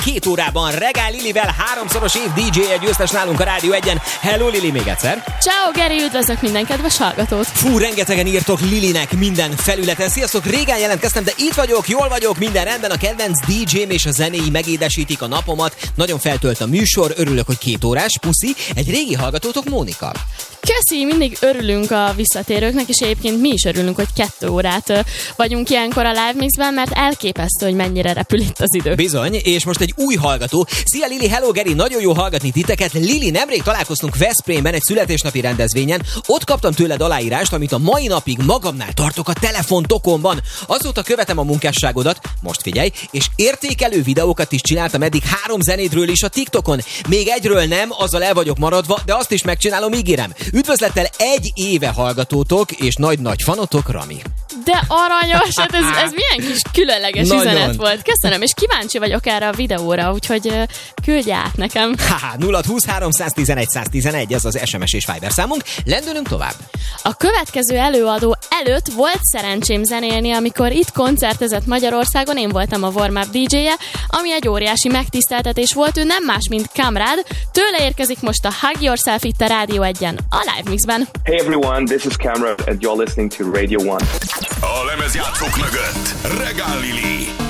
2 órában Regál Lilivel, 3-szoros év DJ-je győztes nálunk a Rádió 1-en. Hello Lili, még egyszer. Ciao Geri, üdvözlök minden kedves hallgatót. Fú, rengetegen írtok Lilinek minden felületen. Sziasztok, régen jelentkeztem, de itt vagyok, jól vagyok, minden rendben. A kedvenc DJ-m és a zenéi megédesítik a napomat. Nagyon feltölt a műsor, örülök, hogy 2 órás. Puszi, egy régi hallgatótok, Mónika. Köszi, mindig örülünk a visszatérőknek, és egyébként mi is örülünk, hogy 2 órát vagyunk ilyenkor a Live Mixben, mert elképesztő, hogy mennyire repül itt az idő. Bizony, és most egy új hallgató. Szia Lili, hello Geri, nagyon jó hallgatni titeket. Lili, nemrég találkoztunk Veszprémben egy születésnapi rendezvényen. Ott kaptam tőled aláírást, amit a mai napig magamnál tartok a telefontokomban. Azóta követem a munkásságodat, most figyelj, és értékelő videókat is csináltam eddig 3 zenédről is a TikTokon. Még egyről nem, azzal el vagyok maradva, de azt is megcsinálom, ígérem. Üdvözlettel 1 éve hallgatótok, és nagy-nagy fanotok, Rami. De aranyos, hát ez milyen kis különleges üzenet volt. Köszönöm, és kíváncsi vagyok erre a videóra, úgyhogy küldj át nekem. 0-20 311 111, ez az SMS és Viber számunk. Lendülünk tovább. A következő előadó előtt volt szerencsém zenélni, amikor itt koncertezett Magyarországon, én voltam a warm-up DJ-je, ami egy óriási megtiszteltetés volt, ő nem más, mint Kamrád. Tőle érkezik most a Hug Yourself itt a Rádió 1-en, a Live Mixben. Hey everyone, this is Kamrád and you're listening to Radio 1. A lemezjátszók mögött Regál Lili.